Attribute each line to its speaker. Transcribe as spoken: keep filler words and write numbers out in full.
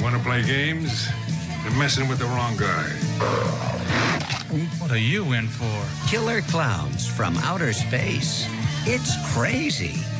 Speaker 1: want to play games? You're messing with the wrong guy.
Speaker 2: What are you in for?
Speaker 3: Killer clowns from outer space. It's crazy.